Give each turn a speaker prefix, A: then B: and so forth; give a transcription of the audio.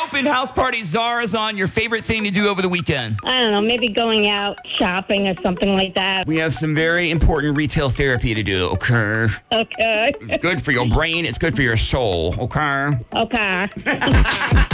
A: open house party Zarazon, your favorite thing to do over the weekend?
B: I don't know, maybe going out shopping or something like that.
A: We have some very important retail therapy to do, okay?
B: Okay.
A: It's good for your brain. It's good for your soul, okay?
B: Okay.